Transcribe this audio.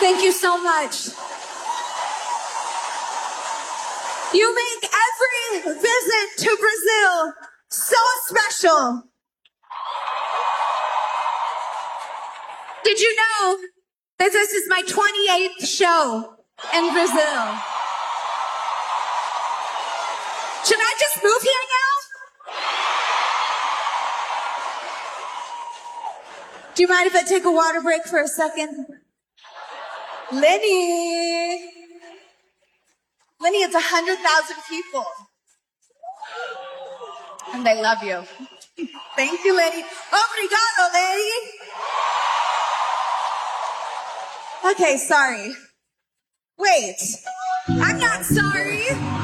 Thank you so much. You make every visit to Brazil so special. Did you know that this is my 28th show in Brazil? Should I just move here now? Do you mind if I take a water break for a second? Lenny, it's 100,000 people. And they love you. Thank you, Lenny. Obrigado, Lenny. Okay, sorry. Wait, I'm not sorry.